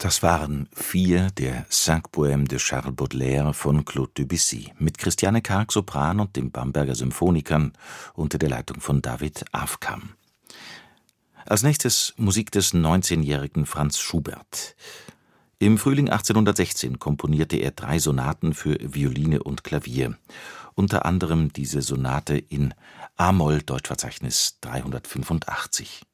Das waren 4 der 5 Poèmes de Charles Baudelaire von Claude Debussy mit Christiane Karg Sopran und den Bamberger Symphonikern unter der Leitung von David Avkam. Als nächstes Musik des 19-jährigen Franz Schubert. Im Frühling 1816 komponierte er 3 Sonaten für Violine und Klavier, unter anderem diese Sonate in a-Moll Deutschverzeichnis 385.